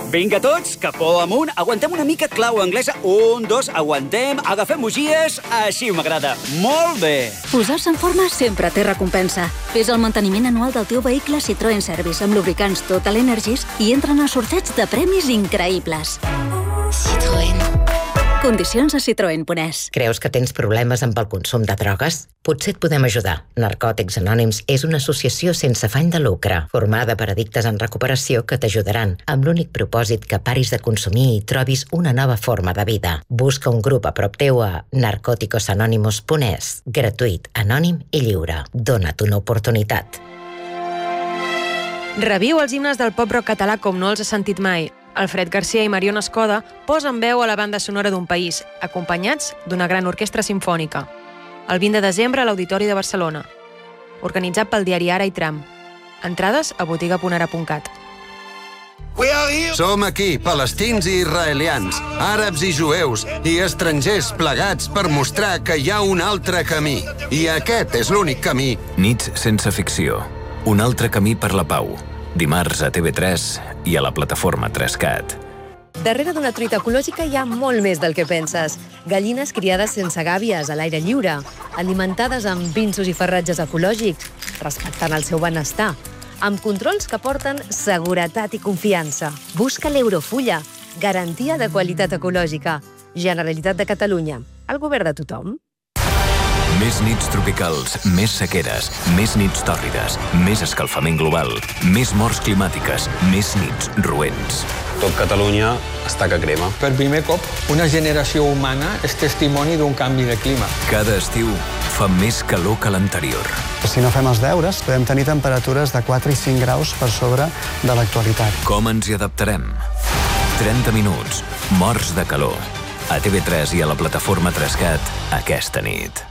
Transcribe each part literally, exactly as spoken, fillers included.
Vinga tots, capó amunt, aguantem una mica clau anglesa. Un, dos, aguantem, agafem bugies. Així m'agrada. Molt bé. Posar-se en forma sempre té recompensa. Fes el manteniment anual del teu vehicle Citroën Service amb lubricants Total Energies i entren al sorteig de premis increïbles. Citroën. Condicions a citroen punt es. Creus que tens problemes amb el consum de drogues? Potser et podem ajudar. Narcòtics Anònims és una associació sense afany de lucre, formada per addictes en recuperació que t'ajudaran, amb l'únic propòsit que paris de consumir i trobis una nova forma de vida. Busca un grup a prop teu a narcóticos anónimos punt es. Gratuït, anònim i lliure. Dona't una oportunitat. Reviu els himnes del pop-rock català com no els has sentit mai. Alfred Garcia i Mariona Escoda posen veu a la banda sonora d'un país, acompanyats d'una gran orquestra simfònica. El vint de desembre a l'Auditori de Barcelona. Organitzat pel diari Ara i Tram. Entrades a botiga punt ara punt cat. Som aquí, palestins i israelians, àrabs i jueus i estrangers plegats per mostrar que hi ha un altre camí. I aquest és l'únic camí. Nits sense ficció. Un altre camí per la pau. Dimarts a T V tres i a la plataforma tres cat. Darrere d'una truita ecològica hi ha molt més del que penses. Gallines criades sense gàbies, a l'aire lliure, alimentades amb pinsos i farratges ecològics, respectant el seu benestar, amb controls que porten seguretat i confiança. Busca l'Eurofulla, garantia de qualitat ecològica. Generalitat de Catalunya, el govern de tothom. Més nits tropicals, més sequeres, més nits tòrrides, més escalfament global, més morts climàtiques, més nits roents. Tot Catalunya està que crema. Per primer cop, una generació humana és testimoni d'un canvi de clima. Cada estiu fa més calor que l'anterior. Si no fem els deures, podem tenir temperatures de quatre i cinc graus per sobre de l'actualitat. Com ens hi adaptarem? trenta minuts, morts de calor. A T V tres i a la plataforma tres cat aquesta nit.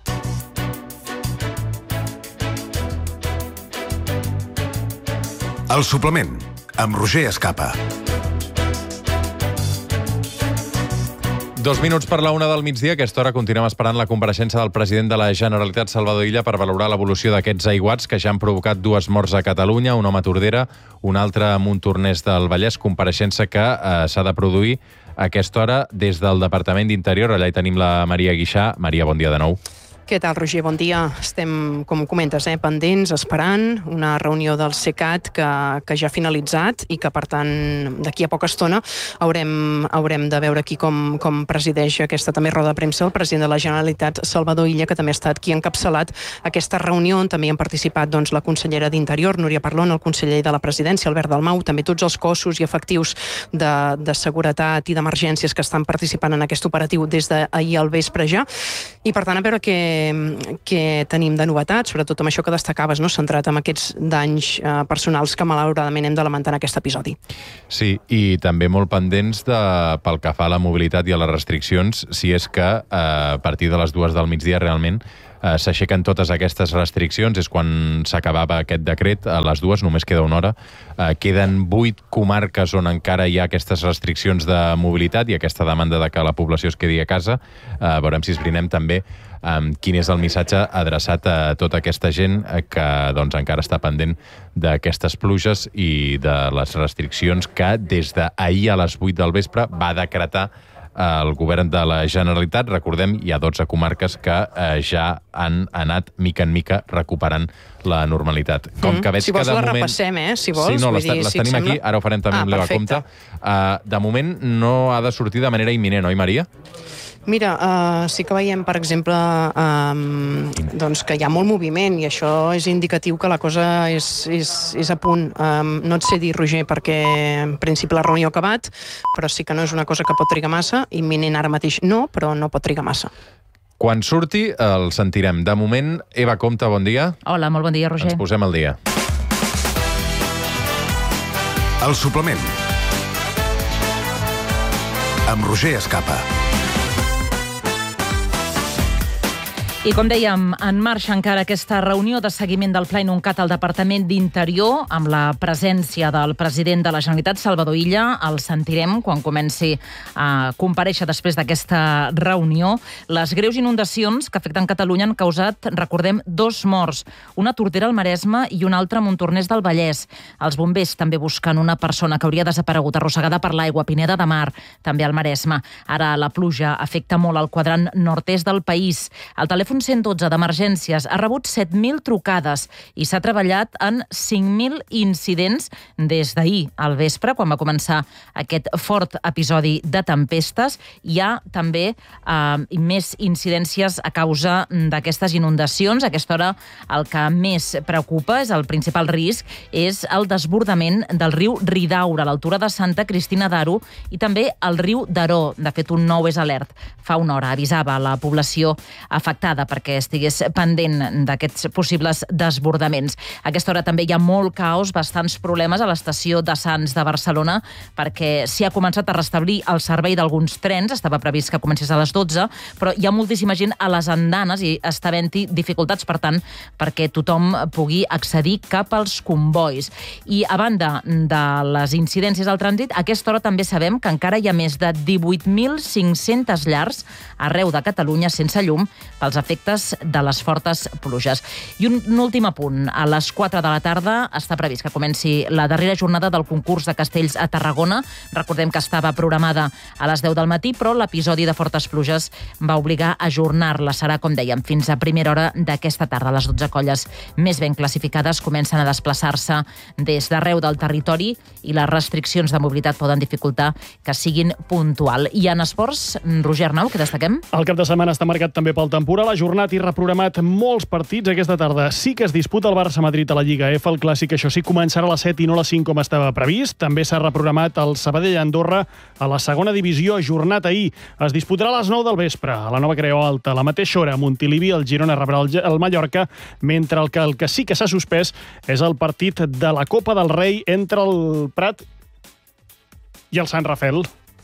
El suplement, amb Roger Escapa. Dos minuts per la una del migdia. A aquesta hora continuem esperant la compareixença del president de la Generalitat, Salvador Illa, per valorar l'evolució d'aquests aiguats que ja han provocat dues morts a Catalunya, un home a Tordera, un altre a Montornès del Vallès, compareixença que eh, s'ha de produir a aquesta hora des del Departament d'Interior. Allà hi tenim la Maria Guixà. Maria, bon dia de nou. Què tal, Roger? Bon dia. Estem, com comentes, eh, pendents, esperant una reunió del CECAT que, que ja ha finalitzat i que, per tant, d'aquí a poca estona haurem, haurem de veure aquí com, com presideix aquesta també roda de premsa el president de la Generalitat, Salvador Illa, que també ha estat qui ha encapçalat aquesta reunió on també han participat doncs, la consellera d'Interior, Núria Parlon, el conseller de la Presidència, Albert Dalmau, també tots els cossos i efectius de, de seguretat i d'emergències que estan participant en aquest operatiu des d'ahir al vespre ja. I, per tant, a veure què que tenim de novetats, sobretot amb això que destacaves, no? Centrat en aquests danys eh, personals que malauradament hem de lamentar en aquest episodi. Sí, i també molt pendents de, pel que fa a la mobilitat i a les restriccions, si és que eh, a partir de les dues del migdia realment eh, s'aixequen totes aquestes restriccions. És quan s'acabava aquest decret, a les dues, només queda una hora. Eh, queden vuit comarques on encara hi ha aquestes restriccions de mobilitat i aquesta demanda de que la població es quedi a casa. Eh, veurem si esbrinem també Um, quin és el missatge adreçat a tota aquesta gent que doncs, encara està pendent d'aquestes pluges i de les restriccions que des d'ahir a les vuit del vespre va decretar el govern de la Generalitat. Recordem, hi ha dotze comarques que eh, ja han anat mica en mica recuperant la normalitat. Com que veig si vols que de la moment... repassem, eh? Si vols. Sí, no, les, dir, les si tenim sembla... aquí, ara ho farem també ah, amb l'Eva Compte. Uh, de moment no ha de sortir de manera imminent, oi, Maria? Mira, uh, sí que veiem, per exemple, um, doncs que hi ha molt moviment i això és indicatiu que la cosa és, és, és a punt. Um, no et sé dir, Roger, perquè en principi la reunió ha acabat, però sí que no és una cosa que pot trigar massa. Imminent ara mateix no, però no pot trigar massa. Quan surti el sentirem. De moment, Eva Compte, bon dia. Hola, molt bon dia, Roger. Ens posem al dia. El suplement. Amb Roger Escapa. I com dèiem, en marxa encara aquesta reunió de seguiment del Pla Inuncat al Departament d'Interior amb la presència del president de la Generalitat, Salvador Illa. El sentirem quan comenci a comparèixer després d'aquesta reunió. Les greus inundacions que afecten Catalunya han causat, recordem, dos morts. Una a Tordera al Maresme i una altra a Montornès del Vallès. Els bombers també busquen una persona que hauria desaparegut arrossegada per l'aigua a Pineda de Mar, també al Maresme. Ara la pluja afecta molt al quadrant nord-est del país. El telèfon cent dotze d'emergències ha rebut set mil trucades i s'ha treballat en cinc mil incidents des d'ahir al vespre, quan va començar aquest fort episodi de tempestes. Hi ha també eh, més incidències a causa d'aquestes inundacions. A aquesta hora el que més preocupa, és el principal risc, és el desbordament del riu Ridaura a l'altura de Santa Cristina d'Aro i també el riu Daró. De fet, un nou és alert. Fa una hora avisava la població afectada perquè estigués pendent d'aquests possibles desbordaments. A aquesta hora també hi ha molt caos, bastants problemes a l'estació de Sants de Barcelona, perquè s'hi ha començat a restablir el servei d'alguns trens. Estava previst que comencés a les dotze, però hi ha moltíssima gent a les andanes i està havent-hi dificultats, per tant, perquè tothom pugui accedir cap als combois. I a banda de les incidències al trànsit, a aquesta hora també sabem que encara hi ha més de divuit mil cinc-centes llars arreu de Catalunya sense llum pels efectes de les fortes pluges. I un, un últim apunt. A les quatre de la tarda està previst que comenci la darrera jornada del concurs de castells a Tarragona. Recordem que estava programada a les deu del matí, però l'episodi de fortes pluges va obligar a ajornar-la. Serà, com dèiem, fins a primera hora d'aquesta tarda. Les dotze colles més ben classificades comencen a desplaçar-se des d'arreu del territori i les restriccions de mobilitat poden dificultar que siguin puntual. I en esports, Roger Arnau, què destaquem? El cap de setmana està marcat també pel temporal, ajornat i reprogramat molts partits aquesta tarda. Sí que es disputa el Barça-Madrid a la Lliga F, el clàssic, això sí, començarà a les set i no a les cinc com estava previst. També s'ha reprogramat el Sabadell-Andorra a la segona divisió, ajornat ahir. Es disputarà a les nou del vespre, a la Nova Creu Alta. A la mateixa hora, a Montilivi, el Girona rebrà el, el Mallorca, mentre el que, el que sí que s'ha suspès és el partit de la Copa del Rei entre el Prat i el Sant Rafel.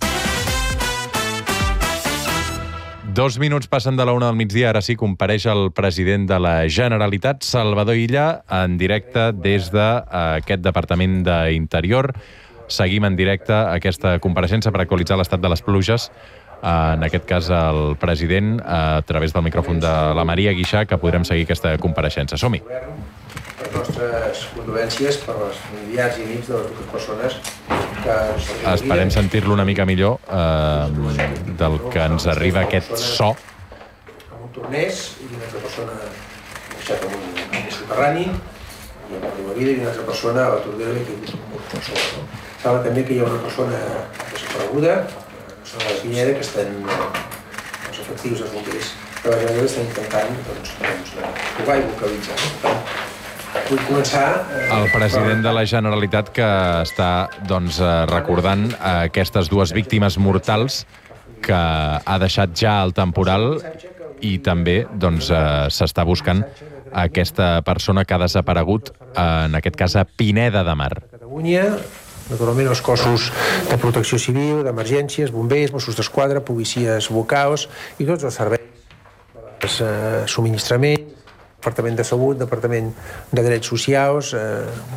Dos minuts passen de la una del migdia. Ara sí, compareix el president de la Generalitat, Salvador Illa, en directe des d'aquest Departament d'Interior. Seguim en directe aquesta compareixença per actualitzar l'estat de les pluges. En aquest cas, el president, a través del micròfon de la Maria Guixà, que podrem seguir aquesta compareixença. Som-hi. Les nostres condolències per les familiars i amics de les dues persones que... Esperem sentir-lo una mica millor eh, del que ens arriba aquest so. A Montornès, i una altra persona deixat en un soterrani, i a la meva vida, i una altra persona a la Tordera, que hi ha un mort. Saben també que hi ha una persona desapareguda, a la Pineda, que estan els efectius dels bombers de la Generalitat estan intentant doncs, doncs, trobar i localitzar. Vull començar... Eh, el president de la Generalitat que està doncs, recordant aquestes dues víctimes mortals que ha deixat ja el temporal i també doncs, s'està buscant aquesta persona que ha desaparegut, en aquest cas a Pineda de Mar. Catalunya, naturalment els cossos de protecció civil, d'emergències, bombers, Mossos d'Esquadra, policies locals i tots els serveis, eh, subministraments, Departament de Salut, Departament de Drets Socials, eh,